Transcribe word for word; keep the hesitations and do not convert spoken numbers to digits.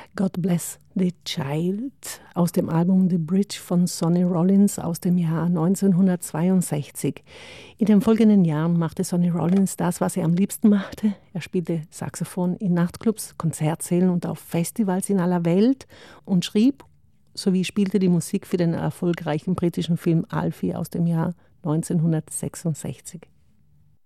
God Bless the Child aus dem Album The Bridge von Sonny Rollins aus dem Jahr neunzehnhundertzweiundsechzig. In den folgenden Jahren machte Sonny Rollins das, was er am liebsten machte. Er spielte Saxophon in Nachtclubs, Konzertsälen und auf Festivals in aller Welt und schrieb sowie spielte die Musik für den erfolgreichen britischen Film Alfie aus dem Jahr neunzehnhundertsechsundsechzig.